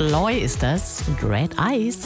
Loy ist das. Great Eyes.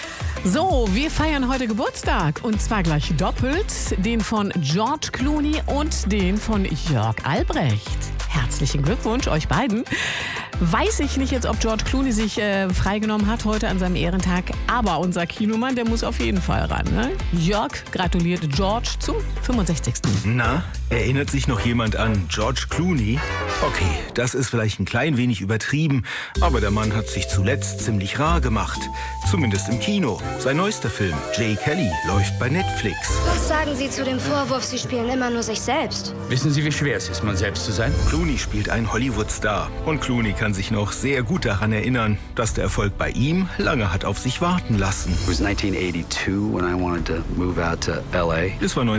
So, wir feiern heute Geburtstag und zwar gleich doppelt. Den von George Clooney und den von Jörg Albrecht. Herzlichen Glückwunsch euch beiden. Weiß ich nicht jetzt, ob George Clooney sich freigenommen hat heute an seinem Ehrentag, aber unser Kinomann, der muss auf jeden Fall ran. Ne? Jörg gratuliert George zum 65. Na, erinnert sich noch jemand an George Clooney? Okay, das ist vielleicht ein klein wenig übertrieben, aber der Mann hat sich zuletzt ziemlich rar gemacht. Zumindest im Kino. Sein neuester Film, J. Kelly, läuft bei Netflix. Was sagen Sie zu dem Vorwurf, Sie spielen immer nur sich selbst? Wissen Sie, wie schwer es ist, man selbst zu sein? Clooney spielt einen Hollywood-Star. Und Clooney kann sich noch sehr gut daran erinnern, dass der Erfolg bei ihm lange hat auf sich warten lassen. It was 1982 when I wanted to move out to LA. Es war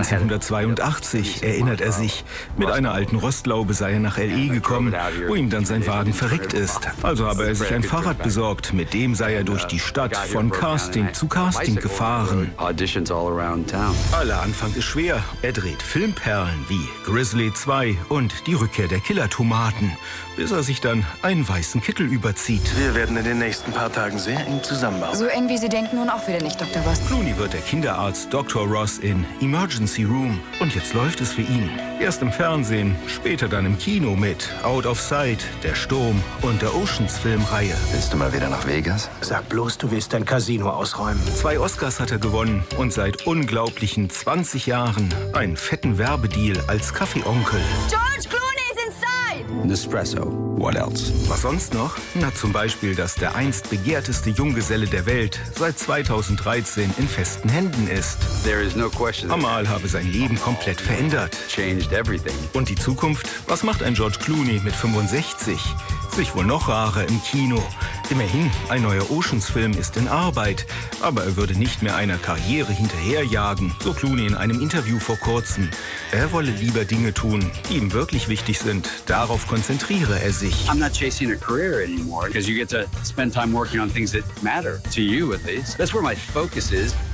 1982, erinnert er sich. Mit einer alten Rostlaube sei er nach L.A. gekommen, wo ihm dann sein Wagen verreckt ist. Also habe er sich ein Fahrrad besorgt. Mit dem sei er durch die Stadt von Casting zu Casting gefahren. Auditions all around town. Aller Anfang ist schwer. Er dreht Filmperlen wie Grizzly 2 und Die Rückkehr der Killer-Tomaten, bis er sich dann einen weißen Kittel überzieht. Wir werden in den nächsten paar Tagen sehr eng zusammenarbeiten. So eng wie Sie denken nun auch wieder nicht, Dr. Ross. Clooney wird der Kinderarzt Dr. Ross in Emergency Room. Und jetzt läuft es für ihn. Erst im Fernsehen, später dann im Kino mit Out of Sight, Der Sturm und der Oceans-Filmreihe. Willst du mal wieder nach Vegas? Sag bloß, du willst dein Casino ausräumen. 2 Oscars hat er gewonnen und seit unglaublichen 20 Jahren einen fetten Werbedeal als Kaffeeonkel. George Clooney is inside! Nespresso. What else? Was sonst noch? Na, zum Beispiel, dass der einst begehrteste Junggeselle der Welt seit 2013 in festen Händen ist. There is no question. Amal habe sein Leben komplett verändert. Changed everything. Und die Zukunft? Was macht ein George Clooney mit 65? Sich wohl noch rarer im Kino. Immerhin, ein neuer Oceans-Film ist in Arbeit. Aber er würde nicht mehr einer Karriere hinterherjagen, so Clooney in einem Interview vor kurzem. Er wolle lieber Dinge tun, die ihm wirklich wichtig sind. Darauf konzentriere er sich. I'm not chasing a career anymore because you get to spend time working on things that matter to you at least. That's where my focus is.